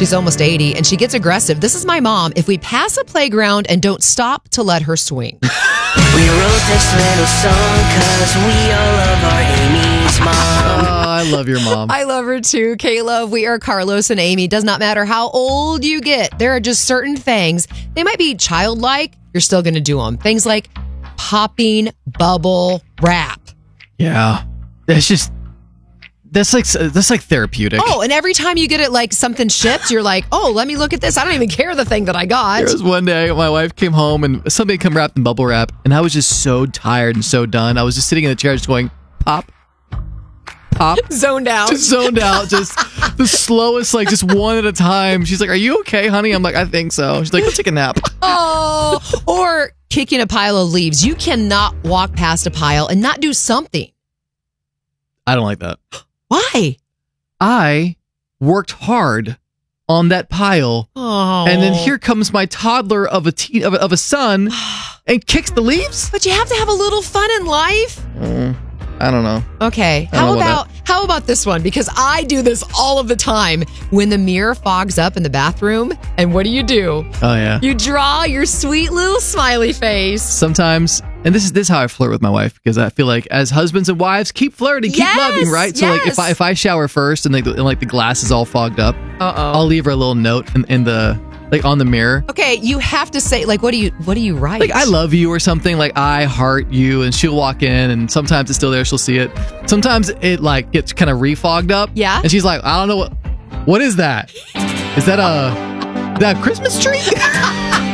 She's almost 80, and she gets aggressive. This is my mom. If we pass a playground and don't stop to let her swing. We wrote this little song because we all love our Amy's mom. I love your mom. I love her too, Caleb. We are Carlos and Amy. Does not matter how old you get. There are just certain things. They might be childlike. You're still going to do them. Things like popping bubble wrap. Yeah. That's like therapeutic. Oh, and every time you get it, like something shipped, you're like, oh, let me look at this. I don't even care the thing that I got. There was one day my wife came home and something come wrapped in bubble wrap, and I was just so tired and so done. I was just sitting in the chair just going, pop, pop. Zoned out. Just zoned out. Just the slowest, like just one at a time. She's like, are you okay, honey? I'm like, I think so. She's like, go take a nap. Oh, or kicking a pile of leaves. You cannot walk past a pile and not do something. I don't like that. Why? I worked hard on that pile, and then here comes my toddler of a son and kicks the leaves. But you have to have a little fun in life. I don't know. Okay. How about this one? Because I do this all of the time. When the mirror fogs up in the bathroom, and what do? Oh yeah. You draw your sweet little smiley face. Sometimes, and this is how I flirt with my wife, because I feel like as husbands and wives, keep flirting, keep loving, right? So like if I shower first and the glass is all fogged up, I'll leave her a little note in the like on the mirror. Okay, you have to say, like, what do you write? Like, I love you or something, like I heart you, and she'll walk in and sometimes it's still there, she'll see it. Sometimes it like gets kind of refogged up. Yeah. And she's like, I don't know what is that? Is that a Christmas tree?